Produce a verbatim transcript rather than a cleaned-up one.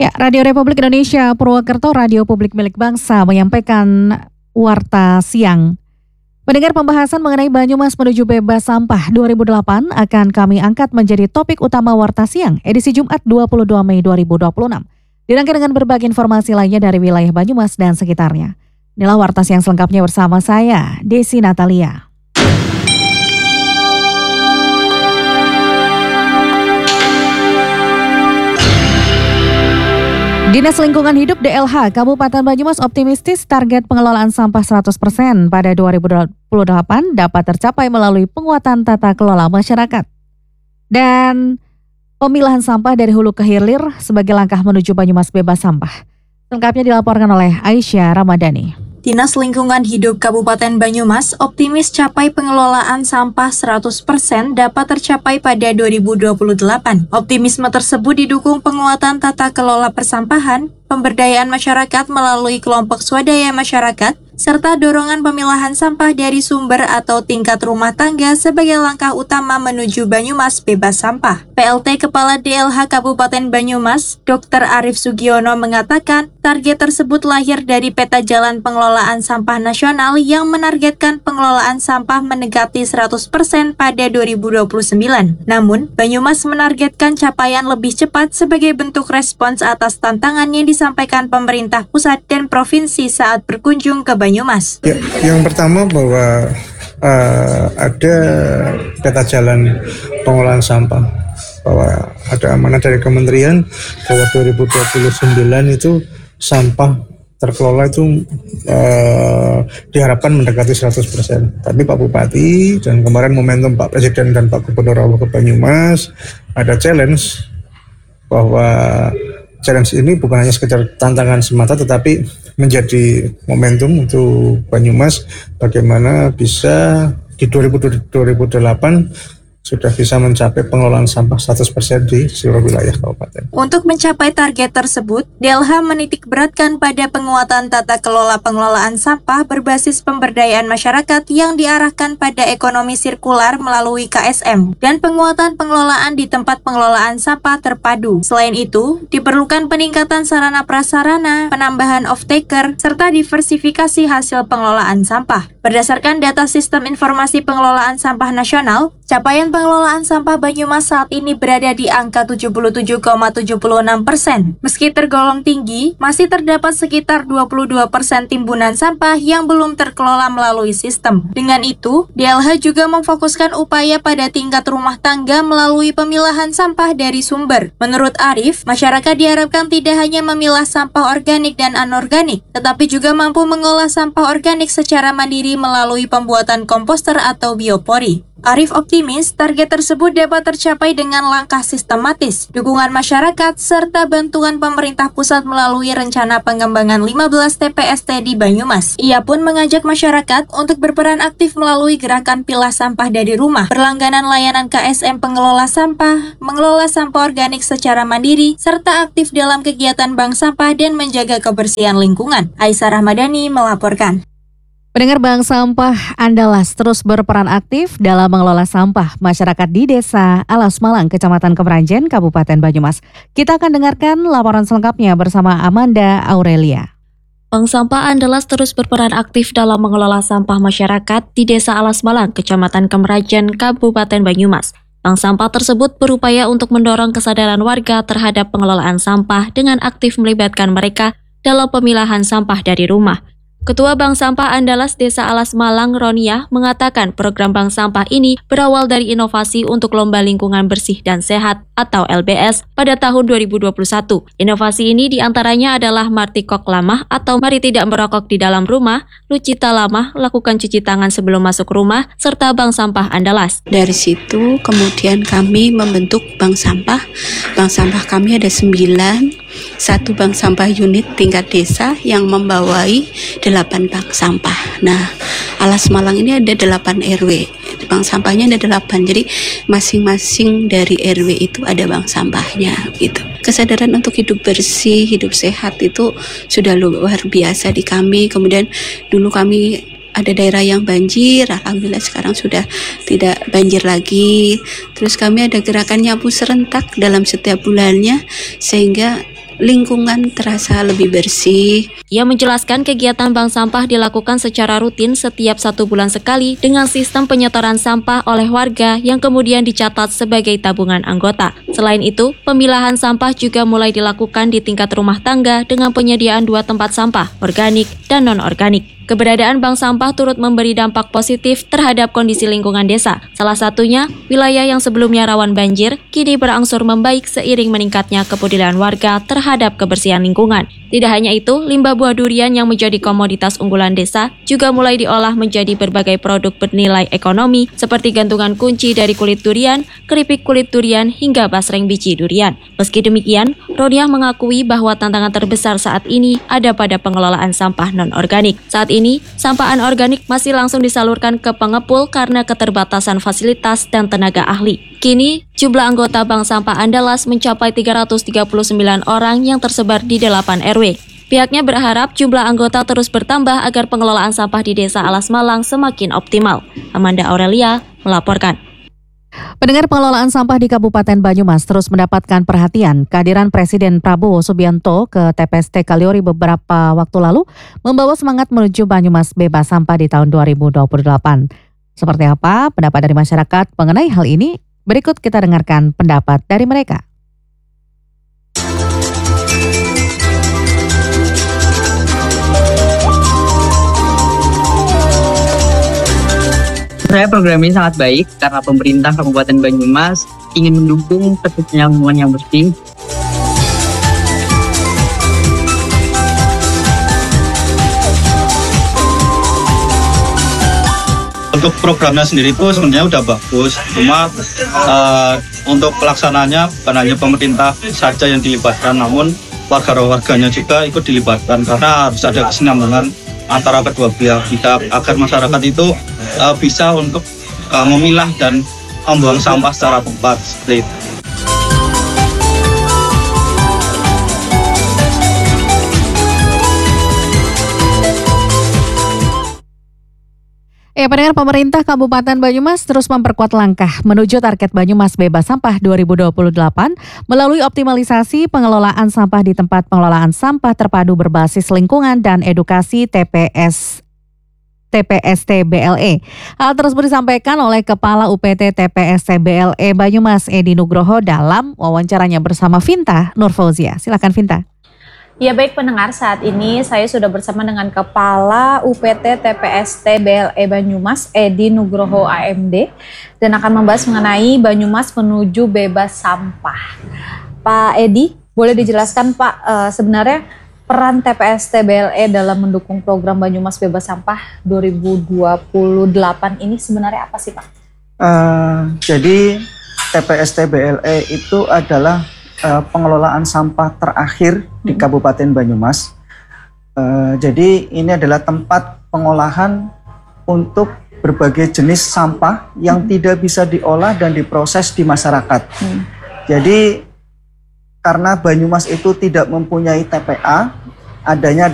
Ya, Radio Republik Indonesia Purwokerto, radio publik milik bangsa, menyampaikan Warta Siang. Mendengar pembahasan mengenai Banyumas menuju bebas sampah dua ribu delapan akan kami angkat menjadi topik utama Warta Siang edisi Jumat dua puluh dua Mei dua ribu dua puluh enam. Dirangkai dengan berbagai informasi lainnya dari wilayah Banyumas dan sekitarnya. Inilah Warta Siang selengkapnya bersama saya, Desi Natalia. Dinas Lingkungan Hidup D L H Kabupaten Banyumas optimistis target pengelolaan sampah seratus persen pada dua ribu dua puluh delapan dapat tercapai melalui penguatan tata kelola masyarakat dan pemilahan sampah dari hulu ke hilir sebagai langkah menuju Banyumas bebas sampah. Lengkapnya dilaporkan oleh Aisyah Ramadhani. Dinas Lingkungan Hidup Kabupaten Banyumas optimis capai pengelolaan sampah seratus persen dapat tercapai pada dua ribu dua puluh delapan. Optimisme tersebut didukung penguatan tata kelola persampahan, pemberdayaan masyarakat melalui kelompok swadaya masyarakat, serta dorongan pemilahan sampah dari sumber atau tingkat rumah tangga sebagai langkah utama menuju Banyumas bebas sampah. P L T Kepala D L H Kabupaten Banyumas, Dokter Arief Sugiono mengatakan, target tersebut lahir dari peta jalan pengelolaan sampah nasional yang menargetkan pengelolaan sampah mendekati seratus persen pada dua ribu dua puluh sembilan. Namun, Banyumas menargetkan capaian lebih cepat sebagai bentuk respons atas tantangan yang disampaikan pemerintah pusat dan provinsi saat berkunjung ke Banyumas. Ya, yang pertama bahwa uh, ada peta jalan pengelolaan sampah, bahwa ada amanah dari kementerian bahwa dua ribu dua puluh sembilan itu sampah terkelola itu uh, diharapkan mendekati seratus persen. Tapi Pak Bupati dan kemarin momentum Pak Presiden dan Pak Gubernur Allah ke Banyumas ada challenge bahwa challenge ini bukan hanya sekedar tantangan semata tetapi menjadi momentum untuk Banyumas bagaimana bisa di dua ribu delapan sudah bisa mencapai pengelolaan sampah seratus persen di seluruh wilayah kabupaten. Untuk mencapai target tersebut, D L H menitik beratkan pada penguatan tata kelola pengelolaan sampah berbasis pemberdayaan masyarakat yang diarahkan pada ekonomi sirkular melalui K S M dan penguatan pengelolaan di tempat pengelolaan sampah terpadu. Selain itu, diperlukan peningkatan sarana prasarana, penambahan off-taker, serta diversifikasi hasil pengelolaan sampah. Berdasarkan data Sistem Informasi Pengelolaan Sampah Nasional, capaian pengelolaan sampah Banyumas saat ini berada di angka tujuh puluh tujuh koma tujuh enam persen. Meski tergolong tinggi, masih terdapat sekitar dua puluh dua persen timbunan sampah yang belum terkelola melalui sistem. Dengan itu, D L H juga memfokuskan upaya pada tingkat rumah tangga melalui pemilahan sampah dari sumber. Menurut Arief, masyarakat diharapkan tidak hanya memilah sampah organik dan anorganik, tetapi juga mampu mengolah sampah organik secara mandiri melalui pembuatan komposter atau biopori. Arief optimis target tersebut dapat tercapai dengan langkah sistematis, dukungan masyarakat, serta bantuan pemerintah pusat melalui rencana pengembangan lima belas T P S T di Banyumas. Ia pun mengajak masyarakat untuk berperan aktif melalui gerakan pilah sampah dari rumah, berlangganan layanan K S M pengelola sampah, mengelola sampah organik secara mandiri, serta aktif dalam kegiatan bank sampah dan menjaga kebersihan lingkungan. Aisyah Ramadhani melaporkan. Pendengar Bank Sampah Andalas terus berperan aktif dalam mengelola sampah masyarakat di Desa Alas Malang, Kecamatan Kemeranjen, Kabupaten Banyumas. Kita akan dengarkan laporan selengkapnya bersama Amanda Aurelia. Bank Sampah Andalas terus berperan aktif dalam mengelola sampah masyarakat di Desa Alas Malang, Kecamatan Kemeranjen, Kabupaten Banyumas. Bank sampah tersebut berupaya untuk mendorong kesadaran warga terhadap pengelolaan sampah dengan aktif melibatkan mereka dalam pemilahan sampah dari rumah. Ketua Bank Sampah Andalas Desa Alas Malang, Ronia, mengatakan program Bank Sampah ini berawal dari inovasi untuk Lomba Lingkungan Bersih dan Sehat atau L B S pada tahun dua ribu dua puluh satu. Inovasi ini diantaranya adalah Marti Kok Lamah atau Mari Tidak Merokok di Dalam Rumah, Lucita Lamah, Lakukan Cuci Tangan Sebelum Masuk Rumah, serta Bank Sampah Andalas. Dari situ kemudian kami membentuk Bank Sampah. Bank Sampah kami ada sembilan, satu Bank Sampah unit tingkat desa yang membawai delapan bank sampah. Nah, Alas Malang ini ada delapan R W. Bank sampahnya ada delapan. Jadi masing-masing dari R W itu ada bank sampahnya gitu. Kesadaran untuk hidup bersih, hidup sehat itu sudah luar biasa di kami. Kemudian dulu kami ada daerah yang banjir, alhamdulillah sekarang sudah tidak banjir lagi. Terus kami ada gerakan nyapu serentak dalam setiap bulannya, sehingga lingkungan terasa lebih bersih. Ia menjelaskan kegiatan bank sampah dilakukan secara rutin setiap satu bulan sekali dengan sistem penyetoran sampah oleh warga yang kemudian dicatat sebagai tabungan anggota. Selain itu, pemilahan sampah juga mulai dilakukan di tingkat rumah tangga dengan penyediaan dua tempat sampah, organik dan non-organik. Keberadaan bank sampah turut memberi dampak positif terhadap kondisi lingkungan desa. Salah satunya, wilayah yang sebelumnya rawan banjir kini berangsur membaik seiring meningkatnya kepedulian warga terhadap kebersihan lingkungan. Tidak hanya itu, limbah buah durian yang menjadi komoditas unggulan desa juga mulai diolah menjadi berbagai produk bernilai ekonomi seperti gantungan kunci dari kulit durian, keripik kulit durian, hingga basreng biji durian. Meski demikian, Rodiah mengakui bahwa tantangan terbesar saat ini ada pada pengelolaan sampah non-organik. Saat ini Ini, sampah anorganik masih langsung disalurkan ke pengepul karena keterbatasan fasilitas dan tenaga ahli. Kini, jumlah anggota Bank Sampah Andalas mencapai tiga ratus tiga puluh sembilan orang yang tersebar di delapan R W. Pihaknya berharap jumlah anggota terus bertambah agar pengelolaan sampah di Desa Alas Malang semakin optimal. Amanda Aurelia melaporkan. Pendengar, pengelolaan sampah di Kabupaten Banyumas terus mendapatkan perhatian. Kehadiran Presiden Prabowo Subianto ke T P S T Kaliori beberapa waktu lalu membawa semangat menuju Banyumas bebas sampah di tahun dua ribu dua puluh delapan. Seperti apa pendapat dari masyarakat mengenai hal ini? Berikut kita dengarkan pendapat dari mereka. Saya program ini sangat baik karena pemerintah Kabupaten Banyumas ingin mendukung terciptanya lingkungan yang bersih. Untuk programnya sendiri itu sebenarnya udah bagus, cuma uh, untuk pelaksananya bukan hanya pemerintah saja yang dilibatkan, namun warga-warganya juga ikut dilibatkan karena harus ada kesinambungan antara kedua pihak kita agar masyarakat itu uh, bisa untuk uh, memilah dan membuang sampah secara tepat seperti itu. Ya, pendengar, pemerintah Kabupaten Banyumas terus memperkuat langkah menuju target Banyumas bebas sampah dua ribu dua puluh delapan melalui optimalisasi pengelolaan sampah di tempat pengelolaan sampah terpadu berbasis lingkungan dan edukasi T P S T P S T B L E. Hal tersebut disampaikan oleh Kepala U P T T P S T B L E Banyumas Edi Nugroho dalam wawancaranya bersama Vinta Nurfauzia. Silakan Vinta. Ya baik pendengar, saat ini saya sudah bersama dengan Kepala U P T T P S T B L E Banyumas Edi Nugroho A M D dan akan membahas mengenai Banyumas menuju bebas sampah. Pak Edi, boleh dijelaskan Pak uh, sebenarnya peran T P S T B L E dalam mendukung program Banyumas bebas sampah dua ribu dua puluh delapan ini sebenarnya apa sih Pak? Uh, jadi T P S T B L E itu adalah Uh, pengelolaan sampah terakhir di Kabupaten Banyumas. Uh, jadi ini adalah tempat pengolahan untuk berbagai jenis sampah yang hmm. tidak bisa diolah dan diproses di masyarakat. Hmm. Jadi karena Banyumas itu tidak mempunyai T P A, adanya